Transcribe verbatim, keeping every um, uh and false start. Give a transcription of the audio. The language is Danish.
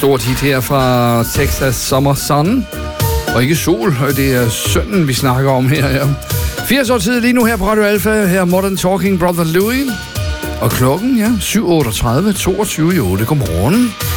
stort hit her fra Texas Summer Sun. Og ikke sol, det er sønnen, vi snakker om her. Ja. firs år tid lige nu her på Radio Alpha, her Modern Talking Brother Louie. Og klokken, ja, syv otteogtredive, toogtyve i otte. Godmorgen.